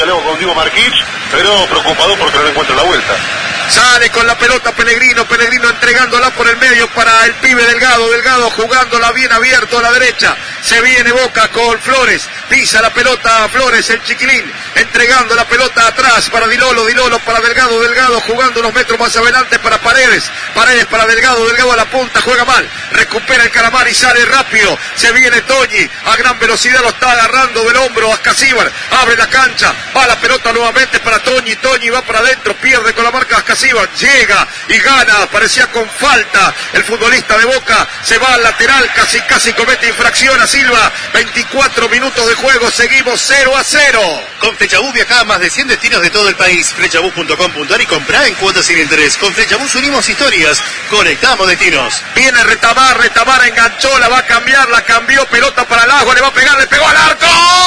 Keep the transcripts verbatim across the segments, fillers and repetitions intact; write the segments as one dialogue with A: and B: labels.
A: con Diego Marquich, pero preocupado porque no le encuentra la vuelta.
B: Sale con la pelota Pellegrino, Pellegrino entregándola por el medio para el pibe Delgado, Delgado jugándola bien abierto a la derecha, se viene Boca con Flores, pisa la pelota a Flores, el chiquilín, entregando la pelota atrás para Dilolo, Dilolo para Delgado, Delgado jugando unos metros más adelante para Paredes, Paredes para Delgado, Delgado a la punta, juega mal, recupera el Calamar y sale rápido, se viene Toñi, a gran velocidad lo está agarrando del hombro Ascasíbar, abre la cancha, va la pelota nuevamente para Toñi, Toñi va para adentro, pierde con la marca Ascasíbar, llega y gana, parecía con falta el futbolista de Boca, se va al lateral, casi casi comete infracción a Silva, veinticuatro minutos de juego, seguimos cero a cero.
C: Con Flechabús viaja a más de cien destinos de todo el país, flechabús punto com punto ar y comprá en cuotas sin interés. Con Flechabús unimos historias, conectamos destinos.
B: Viene Retamar, Retamar enganchó, la va a cambiar, la cambió, pelota para Lago, le va a pegar, le pegó al arco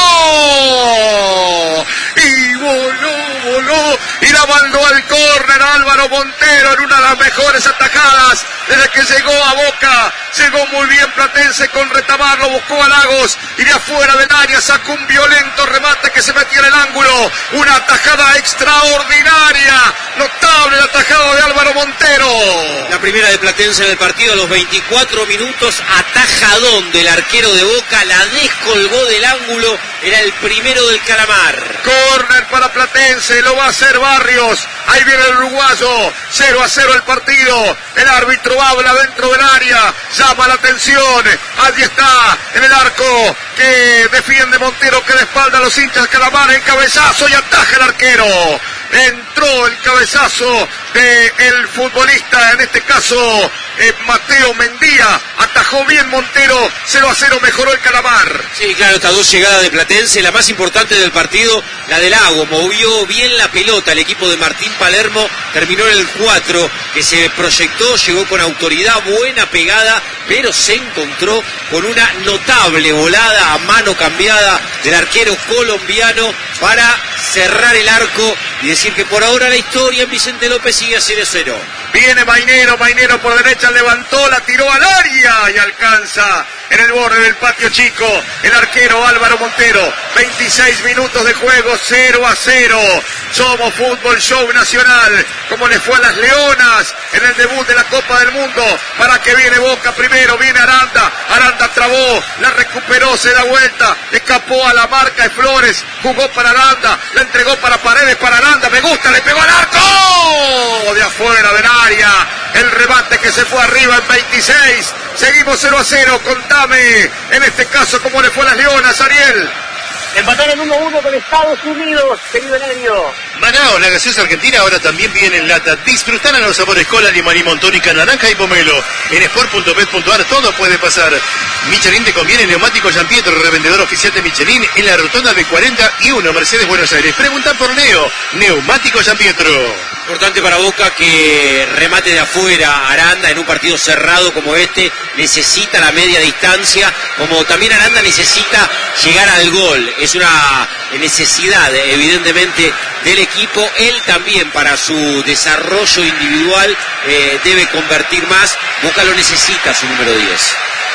B: y voló, voló y la mandó al córner Álvaro Montero en una de las mejores atajadas desde que llegó a Boca. Llegó muy bien Platense con Retamar, lo buscó a Lagos y de afuera del área sacó un violento remate que se metió en el ángulo. Una atajada extraordinaria, notable la atajada de Álvaro Montero.
D: La primera de Platense del partido a los veinticuatro minutos, atajadón del arquero de Boca, la descolgó del ángulo, era el primero del Calamar.
B: Córner para Platense, lo va a hacer Barrios, ahí viene el uruguayo, cero a cero el partido, el árbitro habla dentro del área, llama la atención, allí está en el arco que defiende Montero, que de espalda a los hinchas Calamar, en cabezazo y ataja el arquero. Entró el cabezazo del futbolista, en este caso eh, Mateo Mendía, atajó bien Montero, cero a cero mejoró el Calamar.
D: Sí, claro, estas dos llegadas de Platense, la más importante del partido, la del Lago, movió bien la pelota el equipo de Martín Palermo, terminó en el cuatro, que se proyectó, llegó con autoridad, buena pegada, pero se encontró con una notable volada a mano cambiada del arquero colombiano para cerrar el arco y decir que por ahora la historia en Vicente López sigue a cero a cero.
B: Viene Mainero, Mainero por derecha, levantó, la tiró al área y alcanza en el borde del patio chico el arquero Álvaro Montero. veintiséis minutos de juego, cero a cero. Somos Fútbol Show Nacional, como le fue a las Leonas en el debut de la Copa del Mundo. Para que viene Boca primero, viene Aranda, Aranda trabó, la recuperó, se da vuelta, escapó a la marca de Flores, jugó para Aranda, la entregó para Paredes, para Aranda, me gusta, le pegó al arco, de afuera del área, el remate que se fue arriba en veintiséis, seguimos cero a cero, contame, en este caso cómo le fue a las Leonas, Ariel.
E: Empataron uno a uno con Estados Unidos, querido Nervio.
C: Manaos, la gaseosa argentina, ahora también viene en lata. Disfrutar a los sabores cola, limón y montónica, naranja y pomelo. En sport punto bet punto ar todo puede pasar. Michelin te conviene, neumático Gianpietro, revendedor oficial de Michelin en la rotonda de cuarenta y uno, Mercedes, Buenos Aires. Pregunta por Neo, neumático Gianpietro.
D: Importante para Boca que remate de afuera Aranda en un partido cerrado como este, necesita la media distancia, como también Aranda necesita llegar al gol. Es una necesidad, evidentemente, del equipo. Él también, para su desarrollo individual, eh, debe convertir más. Boca lo necesita, su número diez.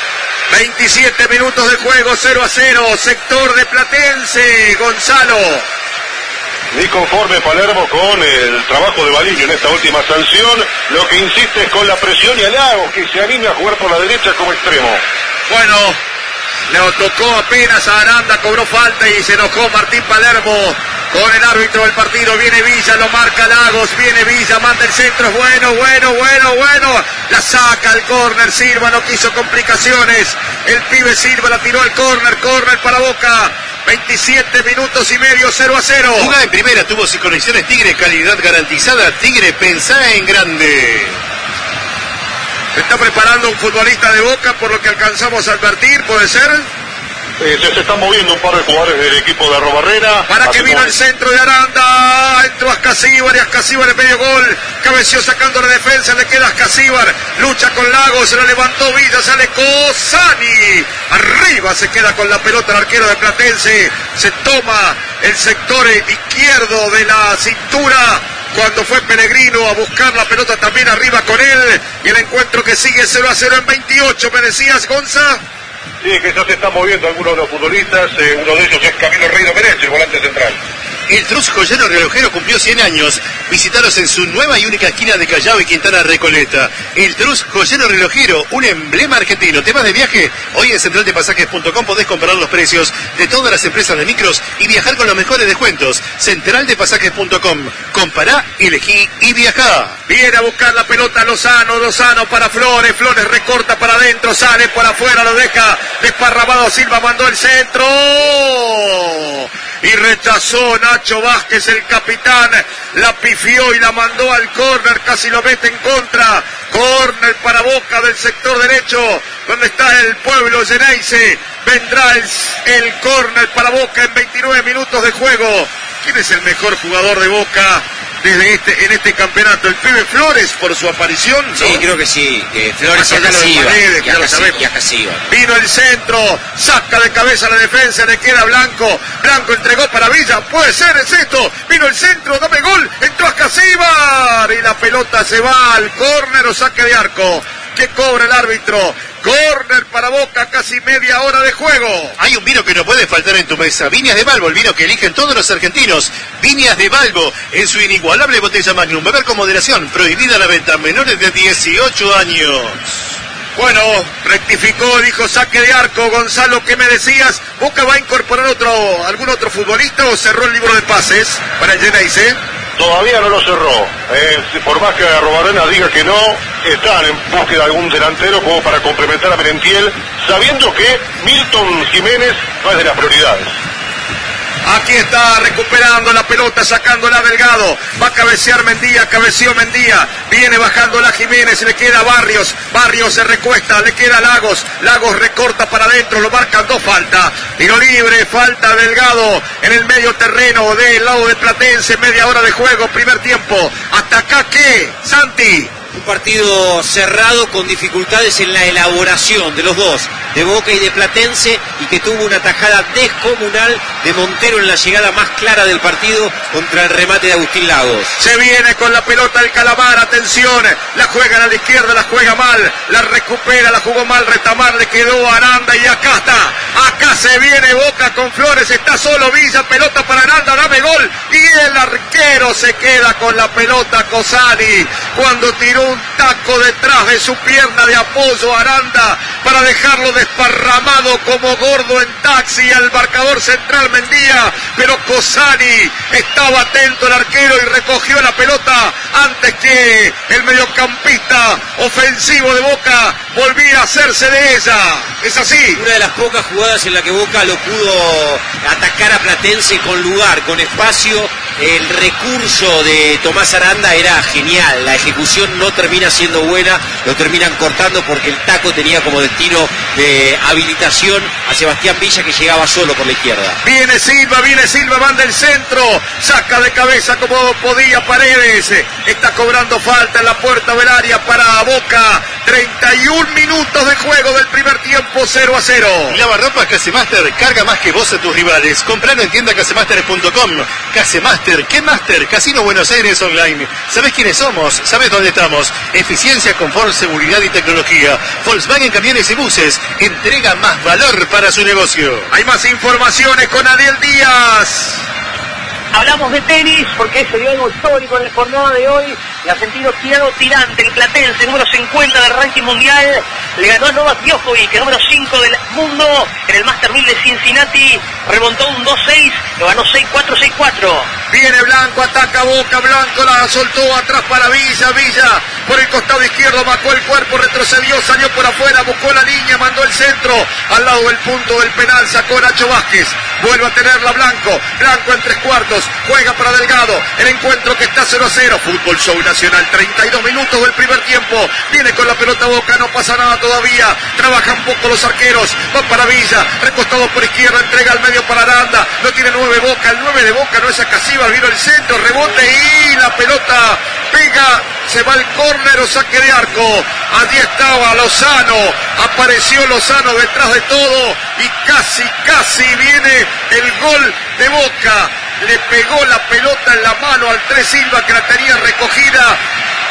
B: veintisiete minutos de juego, cero a cero. Sector de Platense, Gonzalo.
A: Ni conforme Palermo con el trabajo de Valiño en esta última sanción, lo que insiste es con la presión y a Lagos, que se anime a jugar por la derecha como extremo.
B: Bueno, le tocó apenas a Aranda, cobró falta y se enojó Martín Palermo con el árbitro del partido. Viene Villa, lo marca Lagos, viene Villa, manda el centro, es bueno, bueno, bueno, bueno. La saca al córner, Silva no quiso complicaciones. El pibe Silva la tiró al córner, córner para Boca. veintisiete minutos y medio, cero a cero.
C: Jugá en primera, tuvo sin conexiones Tigre, calidad garantizada. Tigre, pensá en grande.
B: Se está preparando un futbolista de Boca, por lo que alcanzamos a advertir, ¿puede ser?
A: Eh, se, se están moviendo un par de jugadores del equipo de Arrobarrera.
B: Para que vino el centro de Aranda, entró Ascasíbar y Ascasíbar en medio gol, cabeció sacando la defensa, le queda Ascasíbar, lucha con Lagos, se la levantó Villa, sale Cosani, arriba se queda con la pelota el arquero de Platense, se toma el sector izquierdo de la cintura, cuando fue Pellegrino a buscar la pelota también arriba con él, y el encuentro que sigue cero a cero en veintiocho, ¿me decías, Gonza?
A: Sí, que ya se están moviendo algunos de los futbolistas, eh, uno de ellos es Camilo Rey Domenech, el volante central.
C: El Trus Joyero Relojero cumplió cien años. Visítalos en su nueva y única esquina de Callao y Quintana Recoleta. El Trus Joyero Relojero, un emblema argentino. ¿Te vas de viaje? Hoy en central de pasajes punto com podés comparar los precios de todas las empresas de micros y viajar con los mejores descuentos. central de pasajes punto com. Compará, elegí y viajá.
B: Viene a buscar la pelota Lozano, Lozano para Flores, Flores recorta para adentro, sale por afuera, lo deja desparramado, Silva mandó el centro y rechazó Nacho Vázquez, el capitán, la pifió y la mandó al córner, casi lo mete en contra. Córner para Boca del sector derecho, donde está el pueblo Geneise. Vendrá el, el córner para Boca en veintinueve minutos de juego. ¿Quién es el mejor jugador de Boca desde este, en este campeonato? El pibe Flores, por su aparición, ¿no?
D: Sí, creo que sí, que Flores
B: y
D: acá
B: Paredes, ya lo sabemos. Vino el centro, saca de cabeza la defensa, le queda Blanco, Blanco entregó para Villa, puede ser, es esto, vino el centro, dame gol, entró Ascasíbar y la pelota se va al córner o saque de arco. ¿Qué cobra el árbitro? Córner para Boca, casi media hora de juego.
C: Hay un vino que no puede faltar en tu mesa. Viñas de Balbo, el vino que eligen todos los argentinos. Viñas de Balbo, en su inigualable botella Magnum. Beber con moderación, prohibida la venta a menores de dieciocho años.
B: Bueno, rectificó, dijo saque de arco. Gonzalo, ¿qué me decías? ¿Boca va a incorporar otro, algún otro futbolista o cerró el libro de pases para el Geneise?
A: Todavía no lo cerró. Eh, por más que Arrobarena diga que no, están en búsqueda de algún delantero como para complementar a Merentiel, sabiendo que Milton Jiménez no es de las prioridades.
B: Aquí está recuperando la pelota, sacándola Delgado. Va a cabecear Mendía, cabeceó Mendía. Viene bajando la Jiménez, le queda Barrios. Barrios se recuesta, le queda Lagos. Lagos recorta para adentro, lo marcan dos falta. Tiro libre, falta Delgado en el medio terreno del lado de Platense. Media hora de juego, primer tiempo. ¿Hasta acá qué, Santi?
D: Un partido cerrado con dificultades en la elaboración de los dos, de Boca y de Platense, y que tuvo una tajada descomunal de Montero en la llegada más clara del partido contra el remate de Agustín Lagos.
B: Se viene con la pelota el Calamar, atención, la juega a la izquierda, la juega mal, la recupera, la jugó mal, Retamar, le quedó Aranda y acá está, acá se viene Boca con Flores, está solo Villa, pelota para Aranda, dame gol, y el arquero se queda con la pelota Cosani, cuando tiró un taco detrás de su pierna de apoyo Aranda para dejarlo desparramado como gordo en taxi al marcador central Mendía, pero Cosani estaba atento el arquero y recogió la pelota antes que el mediocampista ofensivo de Boca volvía a hacerse de ella. Es así.
D: Una de las pocas jugadas en la que Boca lo pudo atacar a Platense con lugar, con espacio. El recurso de Tomás Aranda era genial, la ejecución no termina siendo buena, lo terminan cortando porque el taco tenía como destino de habilitación a Sebastián Villa, que llegaba solo por la izquierda.
B: Viene Silva, viene Silva, manda el centro, saca de cabeza como podía Paredes, está cobrando falta en la puerta del área para Boca. Treinta y un minutos de juego del primer tiempo, cero a cero.
C: Lavarropas Casemaster, carga más que vos a tus rivales. Compralo en tienda casemaster punto com. Casemaster, ¿qué Master? Casino Buenos Aires Online. ¿Sabés quiénes somos? ¿Sabés dónde estamos? Eficiencia, confort, seguridad y tecnología. Volkswagen Camiones y Buses. Entrega más valor para su negocio.
B: Hay más informaciones con Adiel Díaz.
E: Hablamos de tenis porque se dio algo histórico en la jornada de hoy. El argentino Thiago Tirante, el platense, número cincuenta del ranking mundial, le ganó a Novak Djokovic, número cinco del mundo, en el Master mil de Cincinnati. Remontó un dos seis, lo ganó seis cuatro, seis cuatro.
B: Viene Blanco, ataca Boca, Blanco la soltó atrás para Villa, Villa por el costado izquierdo, bajó el cuerpo, retrocedió, salió por afuera, buscó la línea, mandó el centro, al lado del punto del penal, sacó Nacho Vázquez, vuelve a tenerla Blanco, Blanco en tres cuartos, juega para Delgado, el encuentro que está cero a cero, Fútbol Show Nacional, treinta y dos minutos del primer tiempo, viene con la pelota Boca, no pasa nada todavía, trabaja un poco los arqueros, va para Villa, recostado por izquierda, entrega al medio para Aranda, no tiene nueve Boca, el nueve de Boca no es Ascasíbar, vino el centro, rebote y la pelota pega, se va al córner o saque de arco, allí estaba Lozano, apareció Lozano detrás de todo y casi, casi viene el gol de Boca, le pegó la pelota en la mano al Tres Silva que la tenía recogida,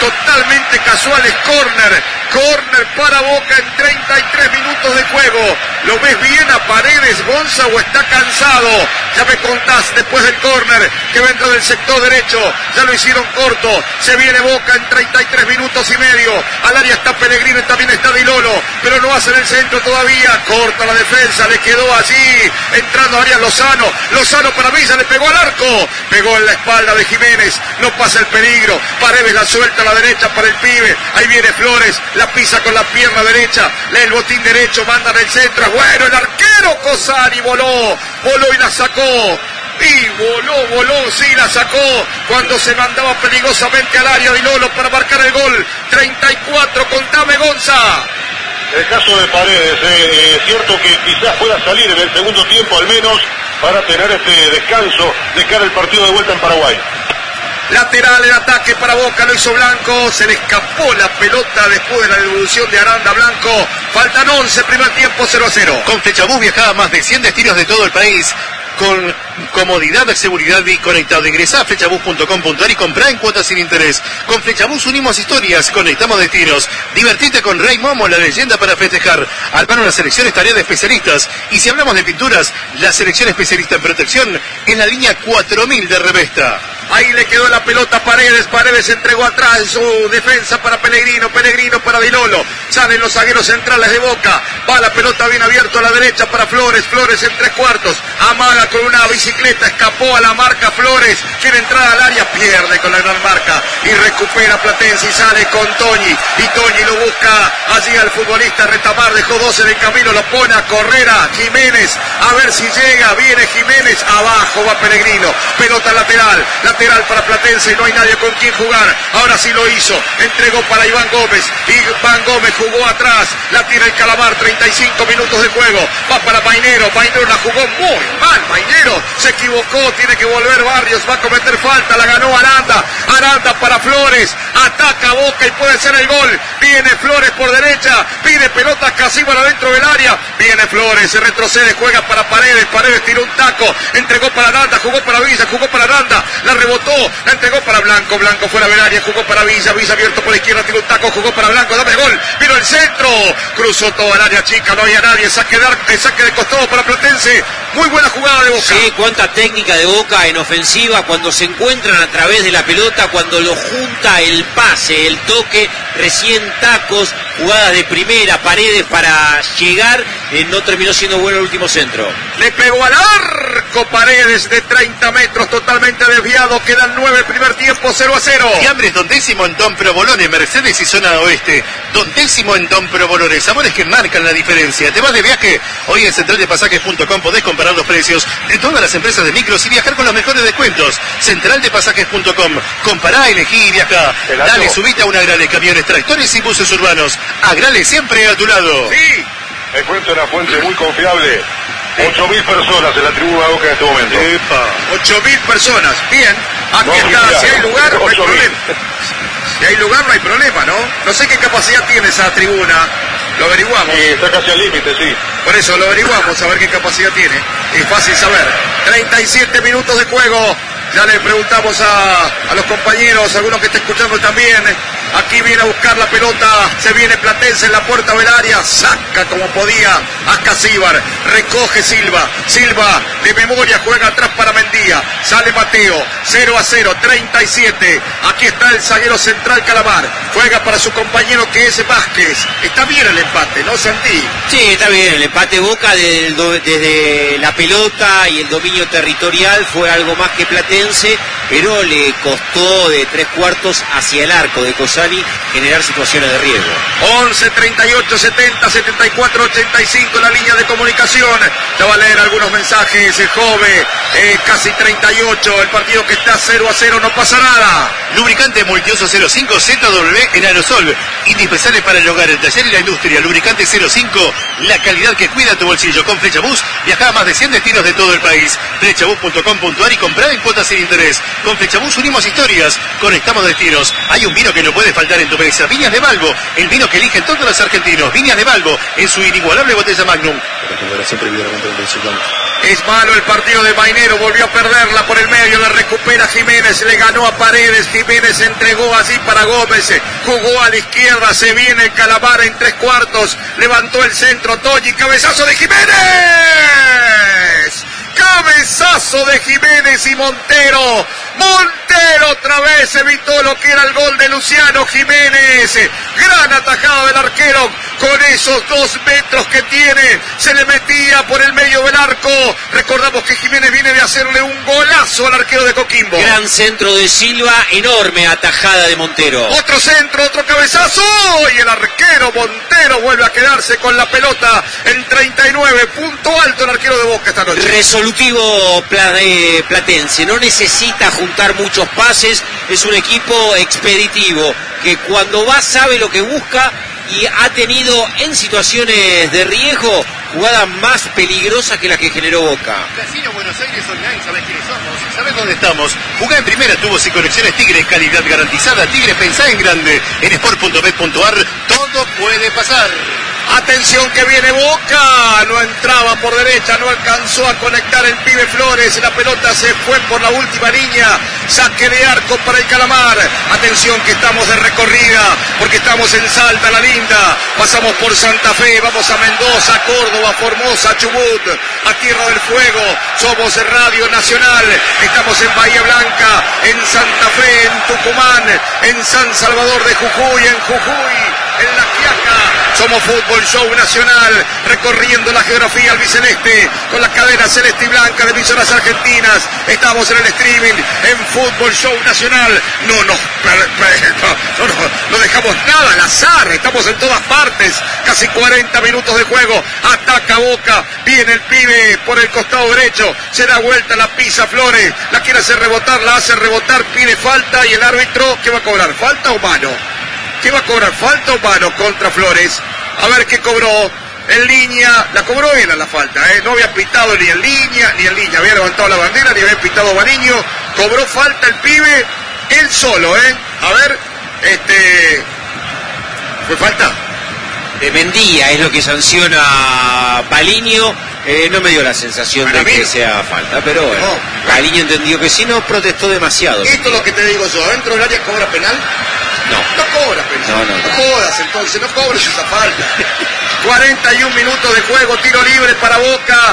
B: totalmente casual, es córner, córner para Boca en treinta y tres minutos de juego, ¿Lo ves bien a Paredes, Gonza, o está cansado? Ya me contás después del córner que vendrá del sector derecho. Ya lo hicieron corto. Se viene Boca en treinta y tres minutos y medio. Al área está Pellegrino y también está Di Lolo, pero no hacen el centro todavía. Corta la defensa, le quedó allí. Entrando a área Lozano. Lozano para Villa, le pegó al arco. Pegó en la espalda de Jiménez. No pasa el peligro. Paredes la suelta a la derecha para el pibe. Ahí viene Flores. La pisa con la pierna derecha. Lee el botín derecho. Mandan el centro. Bueno, el arquero Cosari voló. Voló y la sacó. Y voló, voló, sí la sacó cuando se mandaba peligrosamente al área Di Lolo para marcar el gol. treinta y cuatro, contame, Gonza.
A: El caso de Paredes, eh, es cierto que quizás pueda salir en el segundo tiempo al menos para tener este descanso de cara al partido de vuelta en Paraguay.
B: Lateral el ataque para Boca, lo hizo Blanco, se le escapó la pelota después de la devolución de Aranda. Blanco, faltan once, primer tiempo, cero a cero.
C: Con Flechabús viajaba a más de cien destinos de todo el país, con comodidad, seguridad y conectado. Ingresá a flechabús punto com punto ar y comprá en cuotas sin interés. Con Flechabús unimos historias, conectamos destinos. Divertite con Rey Momo, la leyenda para festejar. Armar una selección es tarea de especialistas. Y si hablamos de pinturas, la selección especialista en protección es la línea cuatro mil de Revesta.
B: Ahí le quedó la pelota a Paredes. Paredes entregó atrás en su defensa para Pellegrino. Pellegrino para Di Lolo. Salen los zagueros centrales de Boca. Va la pelota bien abierto a la derecha para Flores. Flores en tres cuartos. Amaga con una bicicleta. Escapó a la marca Flores. Quiere entrar al área. Pierde con la gran marca. Y recupera Platense y sale con Toñi. Y Toñi lo busca allí al futbolista Retamar. Dejó doce en el camino. Lo pone a correr a Jiménez. A ver si llega. Viene Jiménez. Abajo va Pellegrino. Pelota lateral. Lateral para Platense, no hay nadie con quien jugar. Ahora sí lo hizo, entregó para Iván Gómez. Iván Gómez jugó atrás, la tira el Calamar, treinta y cinco minutos de juego. Va para Mainero, Mainero la jugó muy mal. Mainero se equivocó, tiene que volver Barrios, va a cometer falta, la ganó Aranda. Aranda para Flores, ataca Boca y puede ser el gol. Viene Flores por derecha, pide pelota Casíbar adentro del área. Viene Flores, se retrocede, juega para Paredes. Paredes tiró un taco, entregó para Aranda, jugó para Villa, jugó para Aranda, la rebotó, la entregó para Blanco, Blanco fuera del área, jugó para Villa, Villa abierto por la izquierda, tiró un taco, jugó para Blanco, dame gol, vino el centro, cruzó toda el área chica, no había nadie, saque de, arco, saque de costado para Platense, muy buena jugada de Boca.
D: Sí, cuánta técnica de Boca en ofensiva, cuando se encuentran a través de la pelota, cuando lo junta el pase, el toque, recién tacos, jugadas de primera, Paredes para llegar, eh, no terminó siendo bueno el último centro.
B: Le pegó al arco Paredes de treinta metros, totalmente desviado, quedan nueve, primer tiempo, cero a cero.
C: Fiambres Don Décimo en Don Provolone, Mercedes y zona oeste. Don Décimo en Don Provolone, sabores que marcan la diferencia. ¿Te vas de viaje? Hoy en central de pasajes punto com podés comparar los precios de todas las empresas de micros y viajar con los mejores descuentos. central de pasajes punto com, compará, elegí y viaja. Dale, subite a una Agrale, camiones, tractores y buses urbanos. Agrale siempre a tu lado.
B: Sí.
A: Encuentro una fuente muy confiable. ocho mil personas en la tribuna de Boca en este momento.
B: ocho mil personas, bien. Aquí
A: No,
B: está,
A: mira,
B: si hay lugar, no hay
A: ocho mil.
B: problema. Si hay lugar, no hay problema, ¿no? No sé qué capacidad tiene esa tribuna. Lo averiguamos.
A: Y está casi al límite, sí.
B: Por eso lo averiguamos, a ver qué capacidad tiene. Es fácil saber. treinta y siete minutos de juego. Ya le preguntamos a, a los compañeros, algunos que estén escuchando también. Aquí viene a buscar la pelota. Se viene Platense en la puerta del área. Saca como podía a Casíbar. Recoge Silva. Silva de memoria juega atrás para Mendía. Sale Mateo. cero a cero. treinta y siete. Aquí está el zaguero central Calamar. Juega para su compañero que es Vázquez. Está bien el empate, ¿no, Santi?
D: Sí, está bien, el empate Boca desde, desde la pelota y el dominio territorial fue algo más que Platense, pero le costó de tres cuartos hacia el arco de Cosani generar situaciones de riesgo.
B: once, treinta y ocho, setenta, setenta y cuatro, ochenta y cinco la línea de comunicación. Te va a leer algunos mensajes, el joven, eh, casi treinta y ocho, el partido que está cero a cero, no pasa nada.
C: Lubricante Multiuso cero cinco Z W en aerosol, indispensable para el hogar, el taller y la industria. Lubricante cero cinco, la calidad que cuida tu bolsillo. Con Flechabús viaja a más de cien destinos de todo el país. flechabús punto com punto ar y comprá en cuotas sin interés. Con Flechabús unimos historias, conectamos destinos. Hay un vino que no puede faltar en tu mesa. Pisa, Viñas de Balbo, el vino que eligen todos los argentinos. Viñas de Balbo, en su inigualable botella Magnum.
B: Es malo el partido de Mainero, volvió a perderla por el medio, la recupera Jiménez, le ganó a Paredes, Jiménez entregó así para Gómez, jugó a la izquierda, se viene el Calamar en tres cuartos, levantó el centro, Toñi, cabezazo de Jiménez, cabezazo de Jiménez y Montero, Montero otra vez evitó lo que era el gol de Luciano Jiménez, gran atajada del arquero, con esos dos metros que tiene, se le metía por el medio del arco. Recordamos que Jiménez viene de hacerle un golazo al arquero de Coquimbo.
D: Gran centro de Silva, enorme atajada de Montero.
B: Otro centro, otro cabezazo, y el arquero Montero vuelve a quedarse con la pelota en treinta y nueve, punto alto el arquero de Boca esta noche.
D: Resolutivo Platense, no necesita juntar muchos pases, es un equipo expeditivo, que cuando va sabe lo que busca, y ha tenido en situaciones de riesgo jugadas más peligrosas que las que generó Boca.
C: Casino Buenos Aires Online, ¿sabés quiénes somos? ¿Sabés dónde estamos? Jugá en primera, tubos y conexiones Tigre, calidad garantizada. Tigre, pensá en grande. En sport punto bet punto ar, todo puede pasar.
B: Atención que viene Boca, no entraba por derecha, no alcanzó a conectar el pibe Flores, la pelota se fue por la última línea, saque de arco para el Calamar. Atención que estamos de recorrida, porque estamos en Salta la Linda, pasamos por Santa Fe, vamos a Mendoza, Córdoba, Formosa, Chubut, a Tierra del Fuego, somos Radio Nacional, estamos en Bahía Blanca, en Santa Fe, en Tucumán, en San Salvador de Jujuy, en Jujuy, en La Quiaca, somos Fútbol Show Nacional, recorriendo la geografía albiceleste, con la cadena celeste y blanca de emisoras argentinas, estamos en el streaming, en Fútbol Show Nacional, no nos no, no, no, no dejamos nada al azar, estamos en todas partes, casi cuarenta minutos de juego, ataca Boca, viene el pibe por el costado derecho, se da vuelta, la pisa Flores, la quiere hacer rebotar, la hace rebotar, pide falta y el árbitro, ¿qué va a cobrar? ¿Falta o mano? ¿Qué va a cobrar? ¿Falta o mano contra Flores? A ver qué cobró. En línea, la cobró él a la falta, ¿eh? No había pitado ni en línea, ni en línea. Había levantado la bandera, ni había pitado Bariño. Cobró falta el pibe, él solo, ¿eh? A ver, este... ¿Fue falta?
D: De Mendía es lo que sanciona Baliño. Eh, no me dio la sensación Para de mí, que sea falta, pero bueno. No. Baliño entendió que sí, no protestó demasiado.
B: Esto es lo que te digo yo, ¿dentro del área cobra penal?
D: No.
B: No cobra penal.
D: No, no,
B: no. no jodas entonces, no cobres esa falta. cuarenta y un minutos de juego, tiro libre para Boca.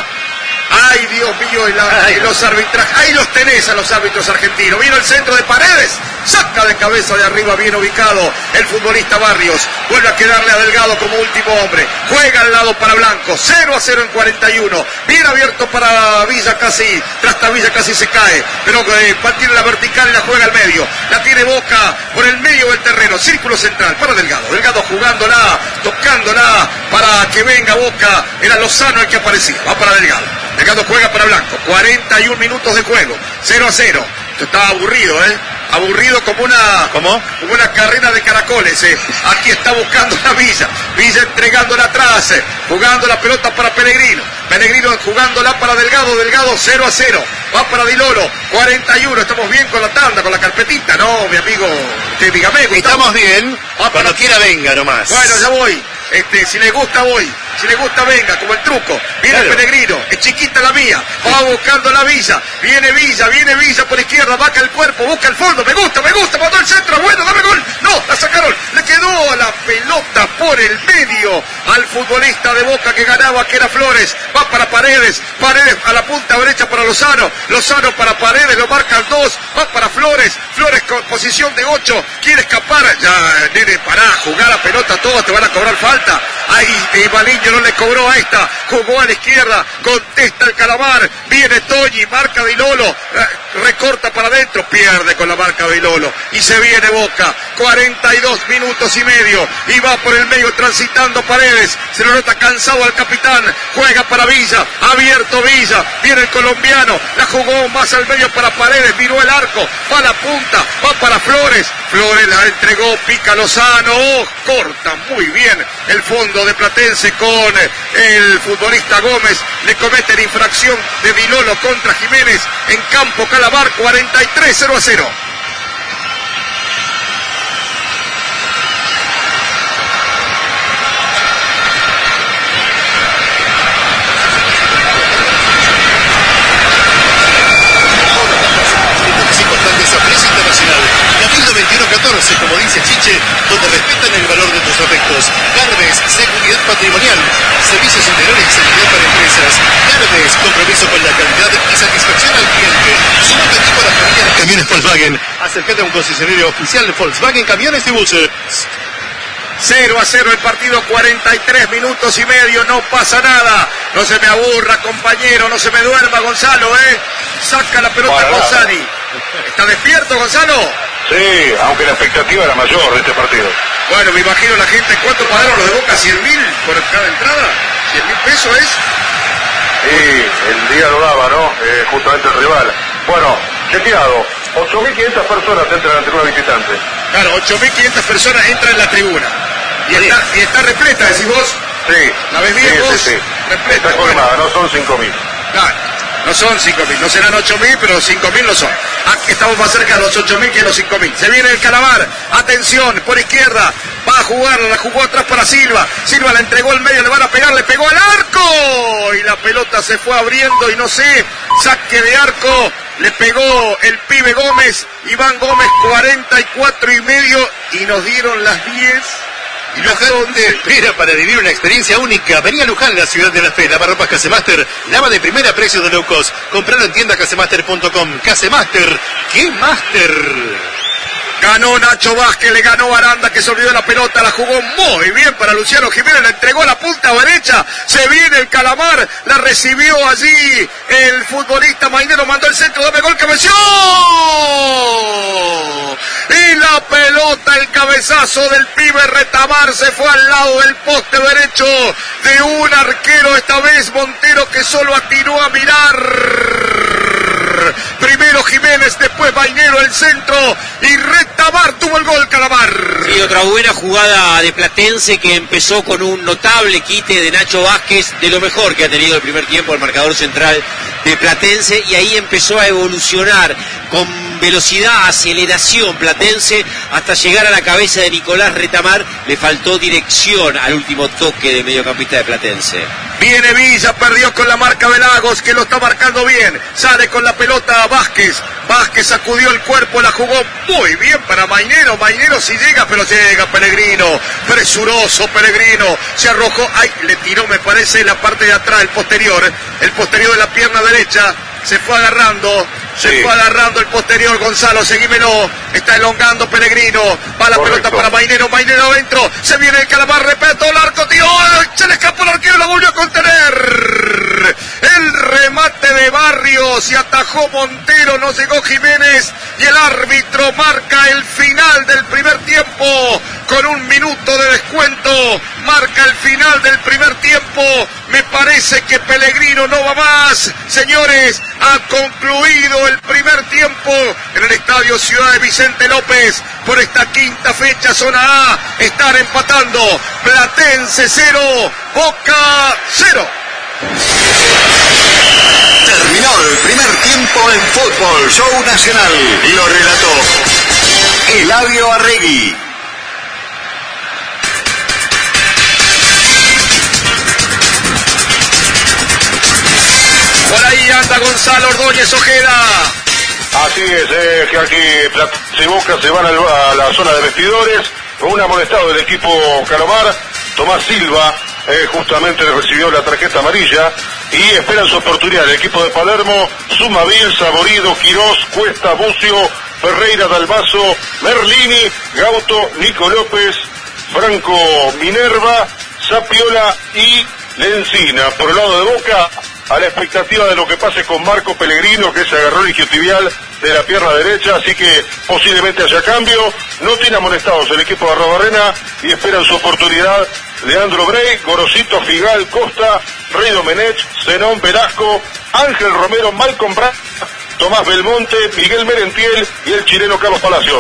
B: Ay, Dios mío, y, la, y los arbitrajes. Ahí los tenés a los árbitros argentinos. Vino el centro de Paredes. Saca de cabeza de arriba, bien ubicado el futbolista Barrios. Vuelve a quedarle a Delgado como último hombre. Juega al lado para Blanco. cero a cero en cuarenta y uno. Bien abierto para Villa casi. Trasta Villa casi se cae. Pero eh, tiene la vertical y la juega al medio. La tiene Boca por el medio del terreno. Círculo central para Delgado. Delgado jugándola, tocándola para que venga Boca. Era Lozano el que aparecía. Va para Delgado. Delgado juega para Blanco. cuarenta y un minutos de juego. cero a cero. Esto estaba aburrido, ¿eh? Aburrido como una...
C: ¿Cómo?
B: Como una carrera de caracoles, ¿eh? Aquí está buscando la Villa. Villa entregándola atrás, ¿eh? Jugando la pelota para Pellegrino. Pellegrino jugándola para Delgado. Delgado cero a cero. Va para Dilolo. cuarenta y uno. Estamos bien con la tanda, con la carpetita. No, mi amigo. Usted dígame. Gustavo.
C: Estamos bien. Va Cuando para... quiera venga nomás.
B: Bueno, ya voy. Este, si le gusta voy, si le gusta venga, como el truco. Viene claro. El Pellegrino, es chiquita la mía, va buscando la Villa, viene Villa, viene Villa por izquierda, vaca el cuerpo, busca el fondo, me gusta, me gusta, mandó el centro, bueno, dame gol, no, la sacaron, le quedó la pelota por el medio al futbolista de Boca que ganaba, que era Flores, va para Paredes, Paredes a la punta derecha para Lozano, Lozano para Paredes, lo marcan dos, va para Flores, Flores con posición de ocho, quiere escapar, ya, nene, pará, jugar la pelota toda, te van a cobrar falta. Ahí eh, Baliño no le cobró a esta, jugó a la izquierda, contesta el Calamar, viene Toñi, marca de Ilolo, eh, recorta para adentro, pierde con la marca de Ilolo y se viene Boca, cuarenta y dos minutos y medio y va por el medio transitando Paredes, se lo nota cansado al capitán, juega para Villa, abierto Villa, viene el colombiano, la jugó más al medio para Paredes, miró el arco, va a la punta, va para Flores, Flores la entregó, pica Lozano, oh, corta muy bien el fondo de Platense con el futbolista Gómez, le cometen infracción de Dilolo contra Jiménez en campo Calamar, cuarenta y tres cero a cero.
C: Farmacia Chiche, donde respetan el valor de tus afectos. Garbes, seguridad patrimonial, servicios integrales y seguridad para empresas. Garbes, compromiso con la calidad y satisfacción al cliente. Sumate equipo a la familia de camiones Volkswagen. Acércate a un concesionario oficial de Volkswagen Camiones y Buses.
B: cero a cero el partido, cuarenta y tres minutos y medio, no pasa nada. No se me aburra, compañero, no se me duerma, Gonzalo, ¿eh? Saca la pelota
A: Para
B: Gonzali. ¿Está despierto, Gonzalo?
A: Sí, aunque la expectativa era mayor de este partido.
B: Bueno, me imagino la gente, ¿cuánto pagaron los de Boca? ¿cien mil por cada entrada? ¿cien mil pesos es?
A: Sí, el día lo daba, ¿no? Eh, justamente el rival. Bueno, chequeado, ocho mil quinientas personas entran en la tribuna visitante.
B: Claro, ocho mil quinientas personas entran en la tribuna. Y está, y está repleta, decís vos.
A: Sí.
B: ¿La ves bien
A: sí,
B: vos?
A: Sí, sí.
B: Repleta,
A: Está colmada, no son cinco mil.
B: Claro, no son cinco mil, no serán ocho mil, pero cinco mil lo son. Aquí estamos más cerca de los ocho mil que de los cinco mil. Se viene el Calamar, atención, por izquierda, va a jugar, la jugó atrás para Silva. Silva la entregó al medio, le van a pegar, le pegó al arco. Y la pelota se fue abriendo y no sé, saque de arco. Le pegó el pibe Gómez, Iván Gómez, cuarenta y cuatro y medio, y nos dieron las diez.
C: Y Luján te espera para vivir una experiencia única. Vení a Luján, la ciudad de la fe. Lavarropas Casemaster. Lava de primera, precios de low cost. Compralo en tienda casemaster punto com. Casemaster. ¡Qué máster!
B: Ganó Nacho Vázquez, le ganó Aranda, que se olvidó la pelota, la jugó muy bien para Luciano Jiménez, la entregó a la punta derecha, se viene el Calamar, la recibió allí el futbolista Mainero, mandó el centro, dame gol, cabeció, y la pelota, el cabezazo del pibe Retamar se fue al lado del poste derecho de un arquero, esta vez Montero, que solo atinó a mirar. Primero Jiménez, después Mainero, el centro, y Retamar tuvo el gol, Calamar.
D: Y otra buena jugada de Platense, que empezó con un notable quite de Nacho Vázquez, de lo mejor que ha tenido el primer tiempo el marcador central de Platense, y ahí empezó a evolucionar con velocidad, aceleración Platense, hasta llegar a la cabeza de Nicolás Retamar. Le faltó dirección al último toque de mediocampista de Platense.
B: Viene Villa, perdió con la marca de Lagos, que lo está marcando bien. Sale con la pelota Vázquez. Vázquez sacudió el cuerpo, la jugó muy bien para Mainero. Mainero si llega, pero llega Pellegrino. Presuroso Pellegrino. Se arrojó. Ay, le tiró, me parece, la parte de atrás, el posterior. El posterior de la pierna derecha. Se fue agarrando. Se sí. fue agarrando el posterior, Gonzalo, seguímelo. Está elongando Pellegrino. Va la Correcto. pelota para Mainero. Mainero adentro. Se viene el Calamar, repito, el arco, tío. Se le escapó el arquero, lo volvió a contener. El remate de Barrios. Se atajó Montero, no llegó Jiménez. Y el árbitro marca el final del primer tiempo. Con un minuto de descuento. Marca el final del primer tiempo. Me parece que Pellegrino no va más. Señores, ha concluido el primer tiempo en el estadio Ciudad de Vicente López. Por esta quinta fecha, zona A, están empatando. Platense cero, Boca cero.
F: Terminó el primer tiempo en Fútbol Show Nacional. Lo relató Eladio Arregui.
B: Por ahí anda Gonzalo Ordóñez Ojeda.
A: Así es, eh, que aquí Platense y Boca se van al, a la zona de vestidores con un amonestado del equipo Calamar. Tomás Silva eh, justamente recibió la tarjeta amarilla y esperan su oportunidad. El equipo de Palermo: Sumavil, Saborido, Quirós, Cuesta, Bucio, Ferreira, Dalmazo, Merlini, Gauto, Nico López, Franco Minerva, Zapiola y Lencina. Por el lado de Boca, a la expectativa de lo que pase con Marco Pellegrino, que se agarró el isquiotibial de la pierna derecha, así que posiblemente haya cambio. No tiene amonestados el equipo de Arrobarrena y esperan su oportunidad Leandro Brey, Gorosito, Figal, Costa, Rey Domenech, Zenón Velasco, Ángel Romero, Malcolm Brand, Tomás Belmonte, Miguel Merentiel y el chileno Carlos Palacios.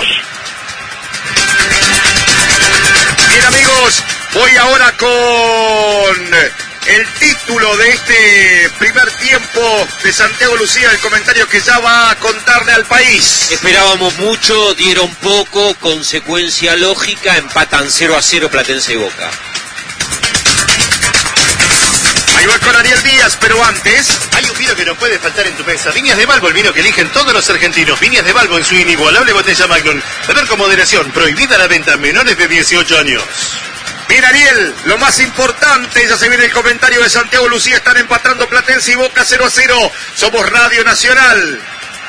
B: Bien, amigos, voy ahora con el título de este primer tiempo de Santiago Lucía, el comentario que ya va a contarle al país.
D: Esperábamos mucho, dieron poco, consecuencia lógica, empatan cero a cero Platense y Boca.
B: Ahí voy con Ariel Díaz, pero antes
C: hay un vino que no puede faltar en tu mesa. Viñas de Balbo, el vino que eligen todos los argentinos. Viñas de Balbo en su inigualable botella Magnum. Beber con moderación, prohibida la venta a menores de dieciocho años.
B: Bien, Ariel, lo más importante, ya se viene el comentario de Santiago Lucía, están empatando Platense y Boca cero a cero. Somos Radio Nacional.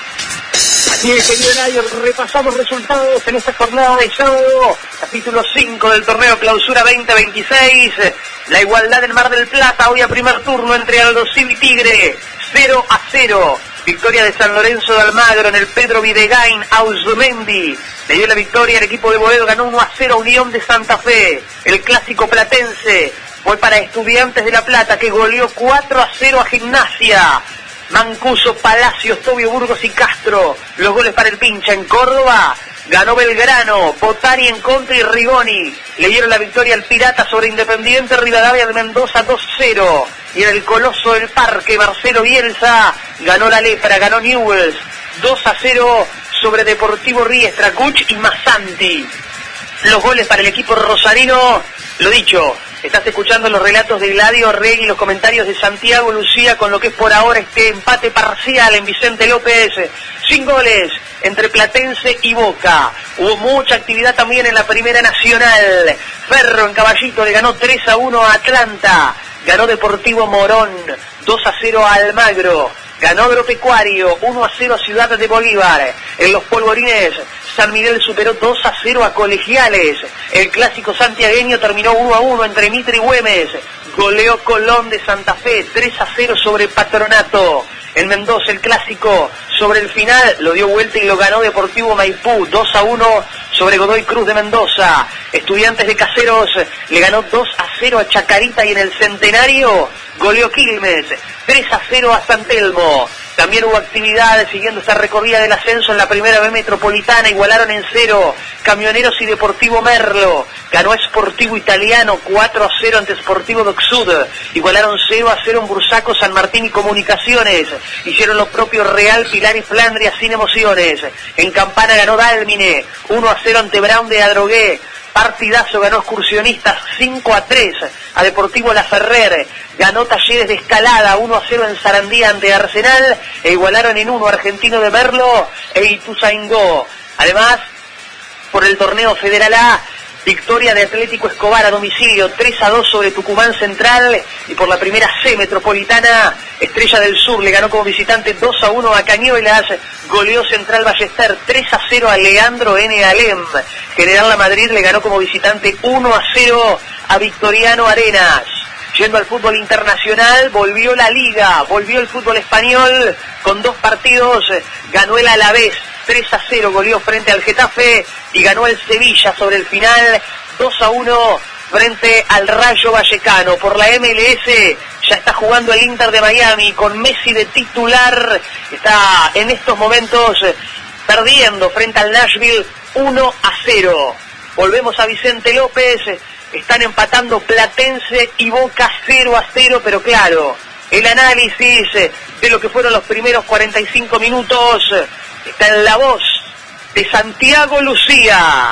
E: Así es, querido Nadio, repasamos resultados en esta jornada de sábado, capítulo cinco del torneo Clausura veinte veintiséis. La igualdad en Mar del Plata, hoy a primer turno entre Aldo Civi y Tigre, cero a cero. Victoria de San Lorenzo de Almagro en el Pedro Videgain, Ausmendi. Le dio la victoria al equipo de Boedo, ganó uno a cero a Unión de Santa Fe. El clásico platense fue para Estudiantes de La Plata, que goleó cuatro a cero a Gimnasia. Mancuso, Palacios, Tobio, Burgos y Castro. Los goles para el Pincha. En Córdoba ganó Belgrano, Botari en contra y Rigoni. Le dieron la victoria al Pirata sobre Independiente Rivadavia de Mendoza dos cero. Y en el Coloso del Parque, Marcelo Bielsa ganó la Lepra, ganó Newells dos a cero sobre Deportivo Riestra, Cuch y Masanti. Los goles para el equipo rosarino, lo dicho, estás escuchando los relatos de Gladio Regui y los comentarios de Santiago Lucía con lo que es por ahora este empate parcial en Vicente López, sin goles entre Platense y Boca. Hubo mucha actividad también en la Primera Nacional. Ferro en Caballito le ganó tres a uno a Atlanta, ganó Deportivo Morón dos a cero a Almagro, ganó Agropecuario uno a cero a Ciudad de Bolívar. En los polvorines, San Miguel superó dos a cero a Colegiales. El clásico santiagueño terminó uno a uno entre Mitre y Güemes. Goleó Colón de Santa Fe tres a cero sobre Patronato. En Mendoza el clásico sobre el final lo dio vuelta y lo ganó Deportivo Maipú dos a uno sobre Godoy Cruz de Mendoza. Estudiantes de Caseros le ganó dos a cero a Chacarita y en el Centenario goleó Quilmes tres a cero a San Telmo. También hubo actividad siguiendo esta recorrida del ascenso en la Primera B Metropolitana. Igualaron en cero Camioneros y Deportivo Merlo. Ganó Sportivo Italiano cuatro a cero ante Sportivo Docsud. Igualaron cero a cero en Bursaco, San Martín y Comunicaciones. Hicieron lo propio Real, Pilar y Flandria sin emociones. En Campana ganó Dálmine uno a cero ante Brown de Adrogué. Partidazo, ganó Excursionistas cinco a tres a Deportivo La Ferrer. Ganó Talleres de Escalada uno a cero en Sarandí ante Arsenal. E igualaron en uno Argentino de Merlo e Ituzaingó. Además, por el torneo Federal A, victoria de Atlético Escobar a domicilio tres a dos sobre Tucumán Central. Y por la Primera C Metropolitana, Estrella del Sur le ganó como visitante dos a uno a Cañuelas. Goleó Central Ballester tres a cero a Leandro N. Alem. General La Madrid le ganó como visitante uno a cero a Victoriano Arenas. Yendo al fútbol internacional, volvió la Liga, volvió el fútbol español con dos partidos. Ganó el Alavés tres a cero, goleó frente al Getafe, y ganó el Sevilla sobre el final dos a uno frente al Rayo Vallecano. Por la M L S ya está jugando el Inter de Miami con Messi de titular. Está en estos momentos perdiendo frente al Nashville uno a cero. Volvemos a Vicente López. Están empatando Platense y Boca cero a cero, pero claro, el análisis de lo que fueron los primeros cuarenta y cinco minutos está en la voz de Santiago Lucía.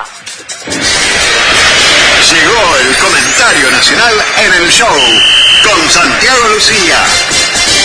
F: Llegó el comentario nacional en el show con Santiago Lucía.